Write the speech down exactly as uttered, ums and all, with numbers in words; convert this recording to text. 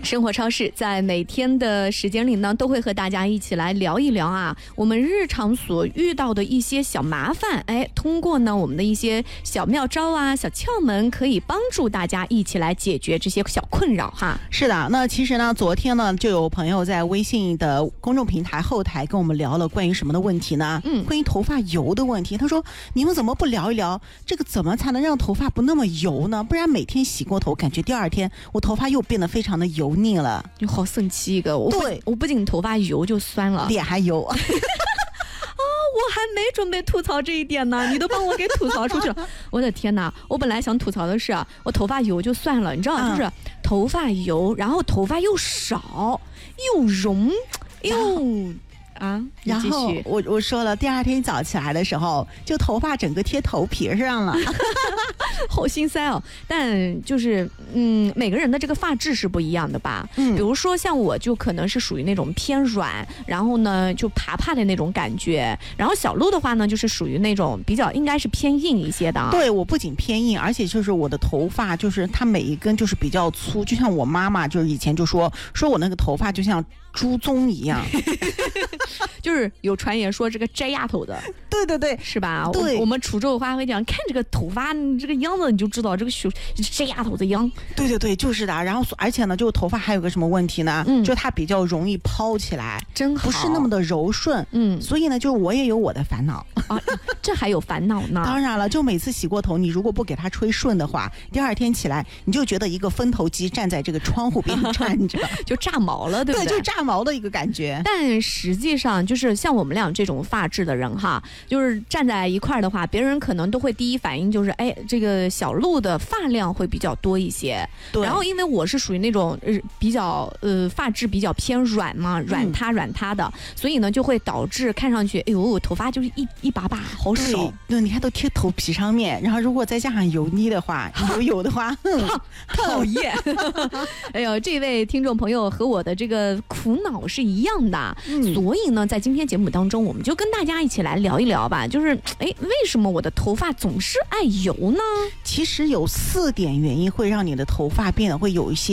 生活超市在每天的时间里呢，都会和大家一起来聊一聊啊，我们日常所遇到的一些小麻烦。哎，通过呢我们的一些小妙招啊、小窍门，可以帮助大家一起来解决这些小困扰哈。 是的，那其实呢，昨天呢就有朋友在微信的公众平台后台跟我们聊了关于什么的问题呢？嗯，关于头发油的问题。他说：“你们怎么不聊一聊这个怎么才能让头发不那么油呢？不然每天洗过头，感觉第二天我头发又变得非常的油腻了。” 就好生气一个，我不对， 我不仅头发油就酸了， 脸还油。 我还没准备吐槽这一点呢，你都帮我给吐槽出去了。我的天哪！我本来想吐槽的是，我头发油就算了，你知道，嗯、就是头发油，然后头发又少又绒又啊， 然后我我说了，第二天早起来的时候，就头发整个贴头皮上了。 好心塞哦，但就是嗯，每个人的这个发质是不一样的吧？嗯，比如说像我就可能是属于那种偏软，然后呢就爬爬的那种感觉，然后小鹿的话呢就是属于那种比较应该是偏硬一些的啊。 对，我不仅偏硬，而且就是我的头发就是它每一根就是比较粗，就像我妈妈就是以前就说说我那个头发就像猪鬃一样。 就是有传言说这个摘丫头的， 对对对， 是吧？ 对， 我, 我们滁州话会讲，看这个头发这个样子，你就知道这个秀摘丫头的样。 对对对，就是的。然后而且呢，就头发还有个什么问题呢？嗯，就它比较容易抛起来， 真好， 不是那么的柔顺。嗯，所以呢，就我也有我的烦恼啊，这还有烦恼呢。 当然了，就每次洗过头，你如果不给它吹顺的话，第二天起来你就觉得一个分头鸡站在这个窗户边站着， 就炸毛了，对不对？ 对，就炸毛的一个感觉。 但实际上就是像我们俩这种发质的人哈，就是站在一块儿的话，别人可能都会第一反应就是，哎，这个小鹿的发量会比较多一些。对。然后因为我是属于那种呃比较呃发质比较偏软嘛，软塌软塌的，嗯、所以呢就会导致看上去，哎呦，头发就是一一把把，好少。 对，你看都贴头皮上面，然后如果再加上油腻的话，油油的话， 讨厌。哎呦，这位听众朋友和我的这个苦恼是一样的，嗯、所以呢，在今天节目当中，我们就跟大家一起来聊一聊吧。就是，哎，为什么我的头发总是爱油呢？ 其实有四点原因会让你的头发变得会有一些